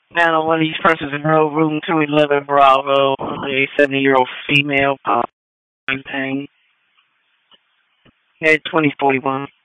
Now, one of these persons enrolled room 211 Bravo, a 70-year-old female, pain, head 2041.